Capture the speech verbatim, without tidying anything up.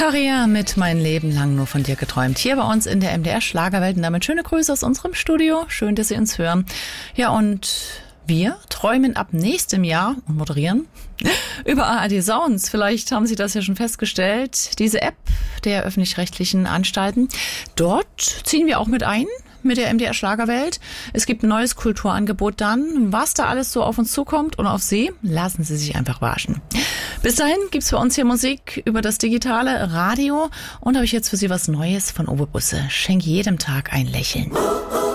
Karriere mit Mein Leben lang nur von dir geträumt. Hier bei uns in der M D R Schlagerwelt und damit schöne Grüße aus unserem Studio. Schön, dass Sie uns hören. Ja, und wir träumen ab nächstem Jahr und moderieren über A R D Sounds. Vielleicht haben Sie das ja schon festgestellt. Diese App der öffentlich-rechtlichen Anstalten. Dort ziehen wir auch mit ein. Mit der M D R Schlagerwelt. Es gibt ein neues Kulturangebot dann. Was da alles so auf uns zukommt und auf Sie, lassen Sie sich einfach überraschen. Bis dahin gibt's bei uns hier Musik über das digitale Radio und habe ich jetzt für Sie was Neues von Uwe Busse. Schenk jedem Tag ein Lächeln.